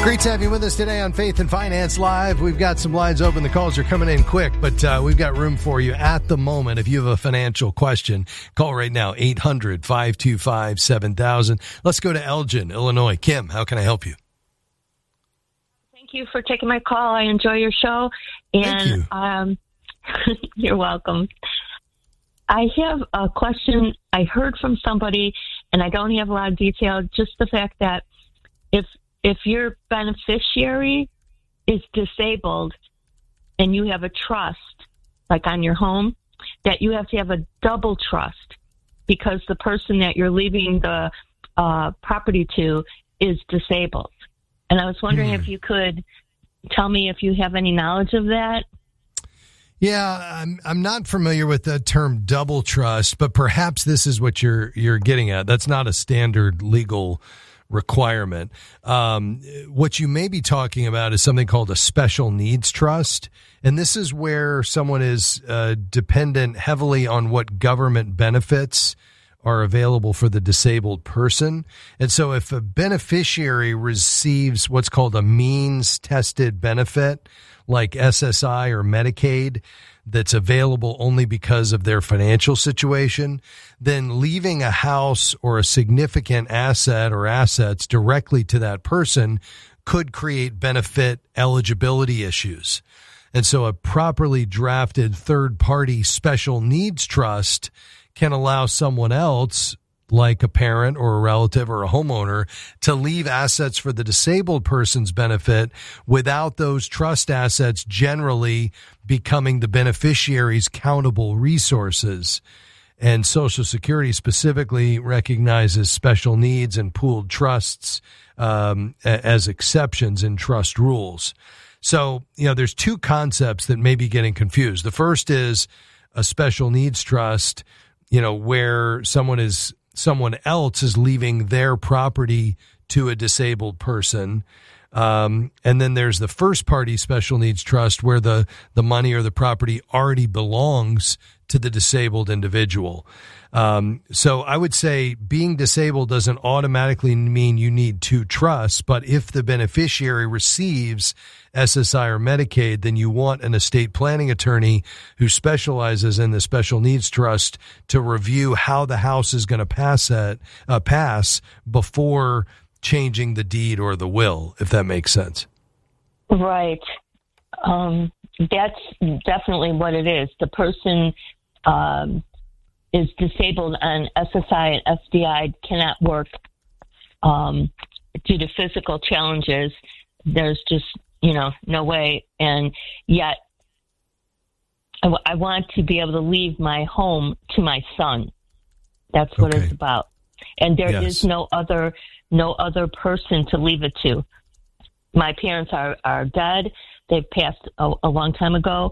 Great to have you with us today on Faith and Finance Live. We've got some lines open. The calls are coming in quick, but we've got room for you at the moment. If you have a financial question, call right now, 800-525-7000. Let's go to Elgin, Illinois. Kim, how can I help you? Thank you for taking my call. I enjoy your show. And Thank you. You're welcome. I have a question. I heard from somebody, and I don't have a lot of detail, just the fact that if your beneficiary is disabled and you have a trust, like on your home, that you have to have a double trust because the person that you're leaving the property to is disabled. And I was wondering if you could tell me if you have any knowledge of that. Yeah, I'm not familiar with the term double trust, but perhaps this is what you're getting at. That's not a standard legal requirement. What you may be talking about is something called a special needs trust. And this is where someone is dependent heavily on what government benefits are available for the disabled person. And so if a beneficiary receives what's called a means tested benefit, like SSI or Medicaid, that's available only because of their financial situation, then leaving a house or a significant asset or assets directly to that person could create benefit eligibility issues. And so a properly drafted third-party special needs trust can allow someone else, like a parent or a relative or a homeowner, to leave assets for the disabled person's benefit without those trust assets generally becoming the beneficiary's countable resources. And Social Security specifically recognizes special needs and pooled trusts as exceptions in trust rules. So, there's two concepts that may be getting confused. The first is a special needs trust, where someone else is leaving their property to a disabled person. And then there's the first party special needs trust where the money or the property already belongs to the disabled individual. So I would say being disabled doesn't automatically mean you need two trusts, but if the beneficiary receives SSI or Medicaid, then you want an estate planning attorney who specializes in the special needs trust to review how the house is going to pass before changing the deed or the will, if that makes sense. Right. That's definitely what it is. The person is disabled on SSI and SDI, cannot work due to physical challenges. There's just, no way. And yet I want to be able to leave my home to my son. That's what it's about. And there is no other person to leave it to. My parents are dead. They passed a long time ago.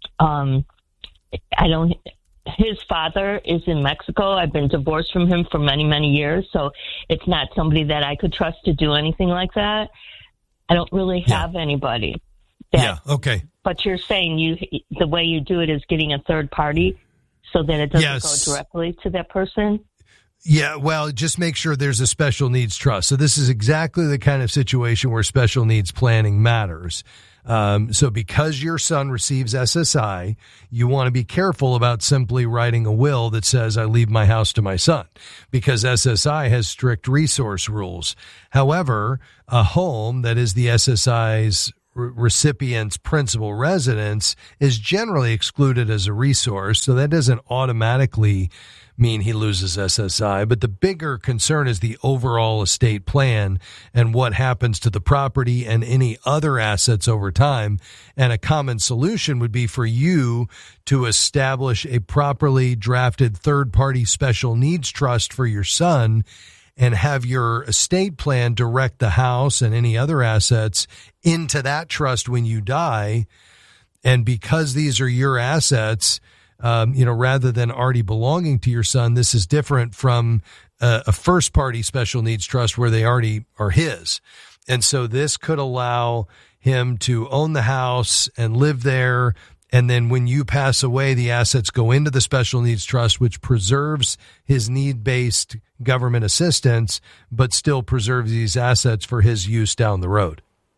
His father is in Mexico. I've been divorced from him for many, many years. So it's not somebody that I could trust to do anything like that. I don't really have anybody. But you're saying the way you do it is getting a third party so that it doesn't go directly to that person? Yeah, well, just make sure there's a special needs trust. So this is exactly the kind of situation where special needs planning matters. So because your son receives SSI, you want to be careful about simply writing a will that says, I leave my house to my son, because SSI has strict resource rules. However, a home that is the SSI's recipient's principal residence is generally excluded as a resource. So that doesn't automatically mean he loses SSI, but the bigger concern is the overall estate plan and what happens to the property and any other assets over time. And a common solution would be for you to establish a properly drafted third-party special needs trust for your son and have your estate plan direct the house and any other assets into that trust when you die. And because these are your assets, rather than already belonging to your son, this is different from a first party special needs trust where they already are his. And so this could allow him to own the house and live there. And then when you pass away, the assets go into the special needs trust, which preserves his need-based government assistance, but still preserves these assets for his use down the road.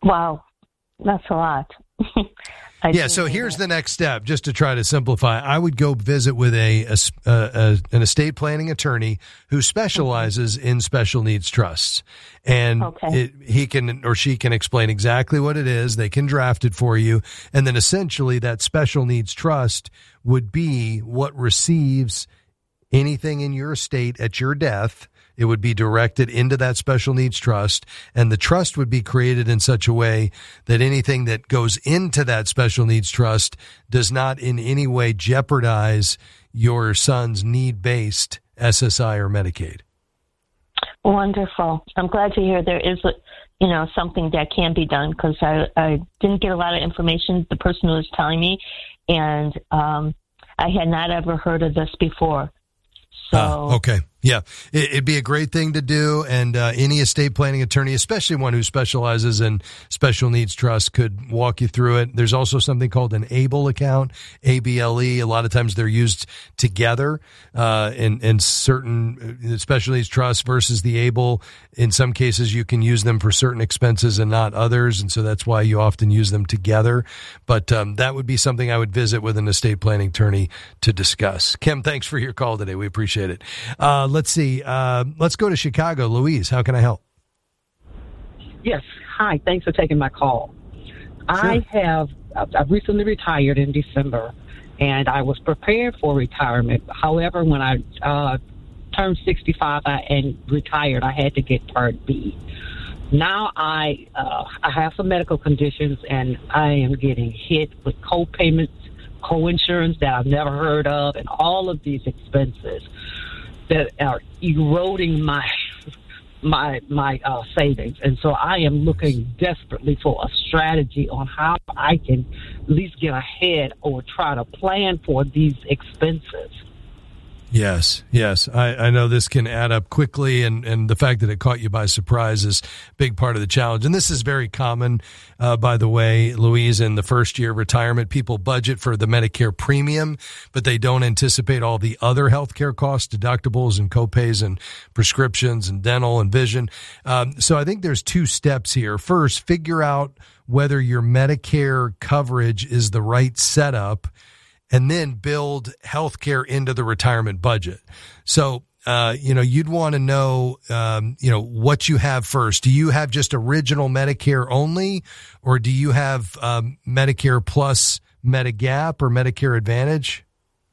Wow, that's a lot. Yeah, so here's the next step, just to try to simplify. I would go visit with an estate planning attorney who specializes in special needs trusts. And he can or she can explain exactly what it is. They can draft it for you. And then essentially that special needs trust would be what receives anything in your estate at your death. It would be directed into that special needs trust, and the trust would be created in such a way that anything that goes into that special needs trust does not in any way jeopardize your son's need-based SSI or Medicaid. Wonderful. I'm glad to hear there is, something that can be done, because I didn't get a lot of information, the person who was telling me, and I had not ever heard of this before. So. Okay. Yeah, it'd be a great thing to do, and any estate planning attorney, especially one who specializes in special needs trust, could walk you through it. There's also something called an ABLE account, ABLE. A lot of times they're used together in certain special needs trusts versus the ABLE. In some cases, you can use them for certain expenses and not others, and so that's why you often use them together. But that would be something I would visit with an estate planning attorney to discuss. Kim, thanks for your call today. We appreciate it. Let's see. Let's go to Chicago. Louise, how can I help? Yes. Hi. Thanks for taking my call. Sure. I've recently retired in December, and I was prepared for retirement. However, when I turned 65 and retired, I had to get Part B. Now I have some medical conditions, and I am getting hit with co-payments, co-insurance that I've never heard of, and all of these expenses that are eroding my savings. And so I am looking desperately for a strategy on how I can at least get ahead or try to plan for these expenses. Yes. I know this can add up quickly, and the fact that it caught you by surprise is a big part of the challenge. And this is very common, by the way, Louise, in the first year of retirement. People budget for the Medicare premium, but they don't anticipate all the other healthcare costs, deductibles and copays and prescriptions and dental and vision. So I think there's two steps here. First, figure out whether your Medicare coverage is the right setup, and then build healthcare into the retirement budget. So, you'd want to know, what you have first. Do you have just original Medicare only, or do you have Medicare plus Medigap or Medicare Advantage?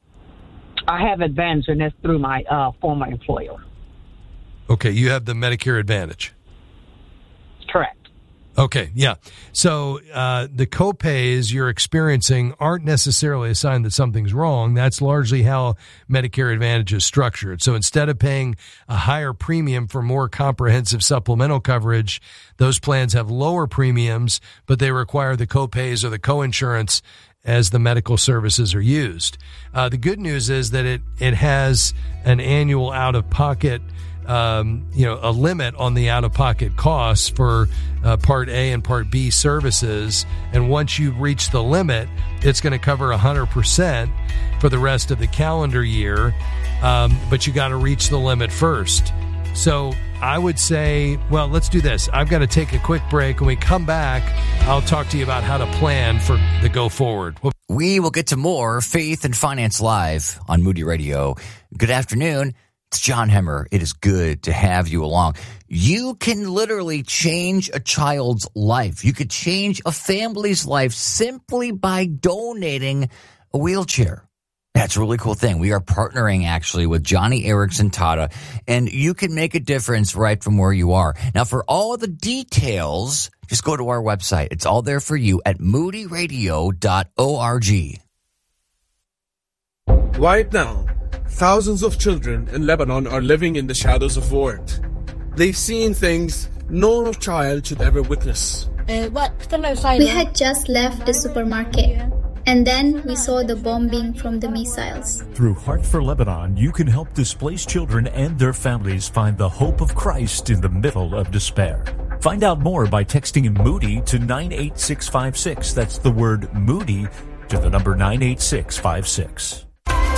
I have Advantage, and that's through my former employer. Okay, you have the Medicare Advantage. Correct. Okay, yeah. So the copays you're experiencing aren't necessarily a sign that something's wrong. That's largely how Medicare Advantage is structured. So instead of paying a higher premium for more comprehensive supplemental coverage, those plans have lower premiums, but they require the copays or the coinsurance as the medical services are used. The good news is that it has an annual out-of-pocket a limit on the out-of-pocket costs for Part A and Part B services. And once you reach the limit, it's going to cover 100% for the rest of the calendar year. But you got to reach the limit first. So I would say, well, let's do this. I've got to take a quick break. When we come back, I'll talk to you about how to plan for the go forward. We will get to more Faith and Finance Live on Moody Radio. Good afternoon. It's John Hemmer. It is good to have you along. You can literally change a child's life. You could change a family's life simply by donating a wheelchair. That's a really cool thing. We are partnering actually with Johnny Erickson Tata, and you can make a difference right from where you are. Now, for all of the details, just go to our website. It's all there for you at moodyradio.org. Right now, thousands of children in Lebanon are living in the shadows of war. They've seen things no child should ever witness. We had just left the supermarket, and then we saw the bombing from the missiles. Through Heart for Lebanon, you can help displaced children and their families find the hope of Christ in the middle of despair. Find out more by texting Moody to 98656. That's the word Moody to the number 98656.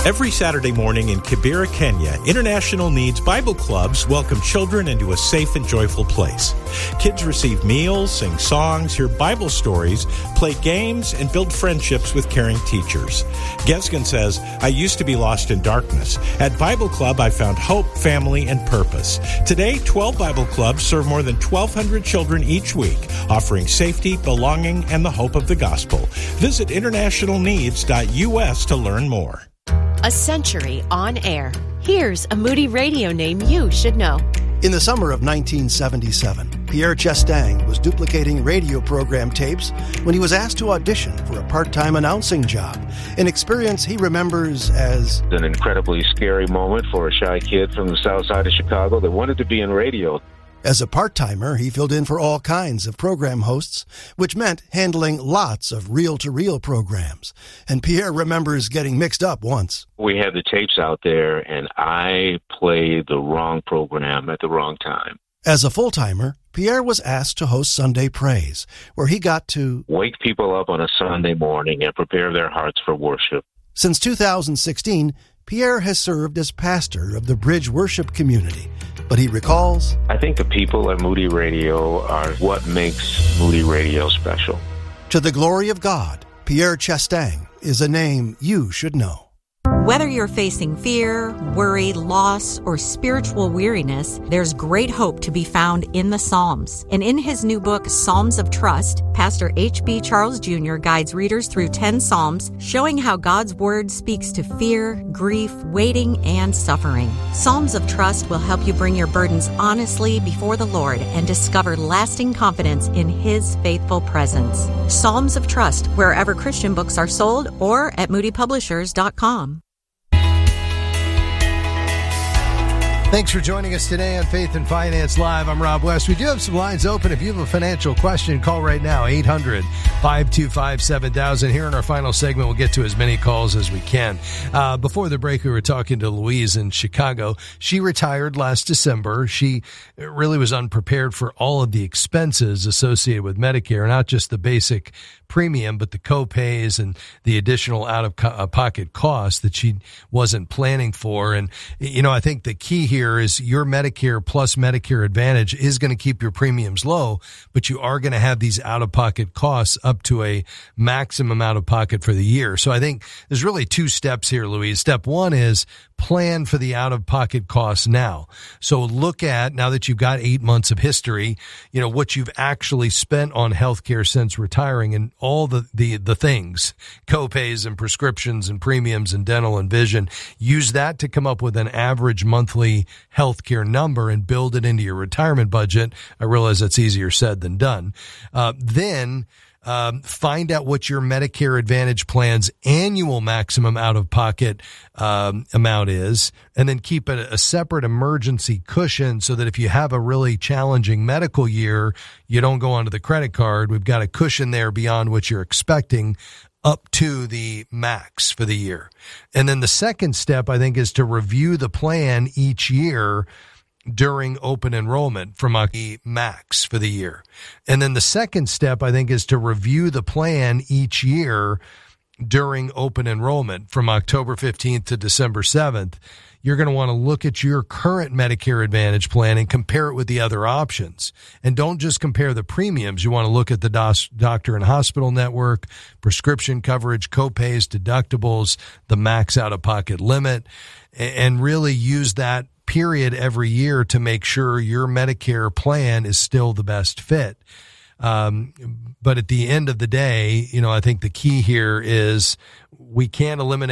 Every Saturday morning in Kibera, Kenya, International Needs Bible Clubs welcome children into a safe and joyful place. Kids receive meals, sing songs, hear Bible stories, play games, and build friendships with caring teachers. Gesgen says, I used to be lost in darkness. At Bible Club, I found hope, family, and purpose. Today, 12 Bible Clubs serve more than 1,200 children each week, offering safety, belonging, and the hope of the gospel. Visit internationalneeds.us to learn more. A century on air. Here's a Moody Radio name you should know. In the summer of 1977, Pierre Chestang was duplicating radio program tapes when he was asked to audition for a part-time announcing job, an experience he remembers as an incredibly scary moment for a shy kid from the south side of Chicago that wanted to be in radio. As a part-timer, he filled in for all kinds of program hosts, which meant handling lots of reel-to-reel programs. And Pierre remembers getting mixed up once. We had the tapes out there, and I played the wrong program at the wrong time. As a full-timer, Pierre was asked to host Sunday Praise, where he got to wake people up on a Sunday morning and prepare their hearts for worship. Since 2016, Pierre has served as pastor of the Bridge Worship Community, but he recalls, I think the people at Moody Radio are what makes Moody Radio special. To the glory of God, Pierre Chestang is a name you should know. Whether you're facing fear, worry, loss, or spiritual weariness, there's great hope to be found in the Psalms. And in his new book, Psalms of Trust, Pastor H.B. Charles Jr. guides readers through 10 Psalms, showing how God's Word speaks to fear, grief, waiting, and suffering. Psalms of Trust will help you bring your burdens honestly before the Lord and discover lasting confidence in His faithful presence. Psalms of Trust, wherever Christian books are sold or at moodypublishers.com. Thanks for joining us today on Faith and Finance Live. I'm Rob West. We do have some lines open. If you have a financial question, call right now, 800-525-7000. Here in our final segment, we'll get to as many calls as we can. Before the break, we were talking to Louise in Chicago. She retired last December. She really was unprepared for all of the expenses associated with Medicare, not just the basic premium, but the co-pays and the additional out-of-pocket costs that she wasn't planning for. And, you know, I think the key here is your Medicare plus Medicare Advantage is going to keep your premiums low, but you are going to have these out-of-pocket costs up to a maximum out-of-pocket for the year. So I think there's really two steps here, Louise. Step one is plan for the out-of-pocket costs now. So look at, now that you've got 8 months of history, you know, what you've actually spent on healthcare since retiring and all the things, co-pays and prescriptions and premiums and dental and vision. Use that to come up with an average monthly healthcare number and build it into your retirement budget. I realize that's easier said than done. Then find out what your Medicare Advantage plan's annual maximum out-of-pocket amount is, and then keep a separate emergency cushion so that if you have a really challenging medical year, you don't go onto the credit card. We've got a cushion there beyond what you're expecting up to the max for the year. And then the second step, I think, is to review the plan each year during open enrollment from the max for the year. And then the second step, I think, is to review the plan each year during open enrollment from October 15th to December 7th. You're going to want to look at your current Medicare Advantage plan and compare it with the other options. And don't just compare the premiums. You want to look at the doctor and hospital network, prescription coverage, co-pays, deductibles, the max out-of-pocket limit, and really use that period every year to make sure your Medicare plan is still the best fit. But at the end of the day, you know, I think the key here is we can't eliminate